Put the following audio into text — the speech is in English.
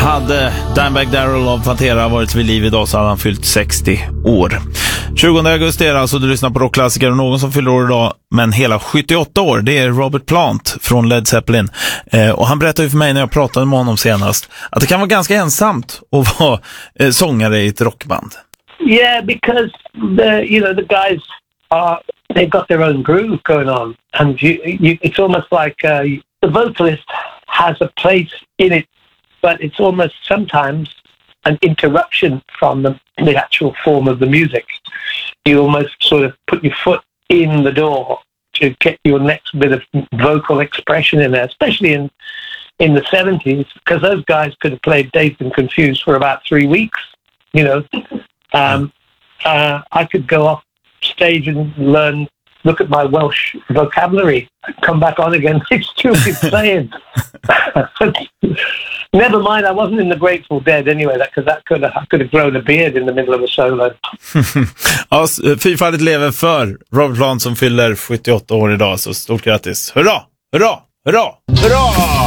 Hade Dimebag Darrell av Pantera varit vid liv idag så hade han fyllt 60 år. 20 augusti är alltså, du lyssnar på rockklassiker och någon som fyller år idag, men hela 78 år, det är Robert Plant från Led Zeppelin. Och han berättade ju för mig när jag pratade med honom senast att det kan vara ganska ensamt att vara sångare i ett rockband. Yeah, because the guys they've got their own groove going on, and it's almost like the vocalist has a place in it, but it's almost sometimes an interruption from the actual form of the music. You almost sort of put your foot in the door to get your next bit of vocal expression in there, especially in the 70s, because those guys could have played Dazed and Confused for about 3 weeks, I could go off stage and look at my Welsh vocabulary, come back on again, it's stupid saying. Never mind, I wasn't in the Grateful Dead anyway, because I could have grown a beard in the middle of a solo. Ja, fyrfaldigt lever för Robert Plant som fyller 78 år idag, så stort grattis. Hurra, hurra, hurra, hurra!